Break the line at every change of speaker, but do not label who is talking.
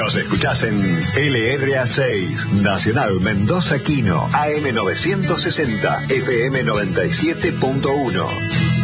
Nos escuchás en LRA6, Nacional Mendoza Quino, AM 960, FM 97.1.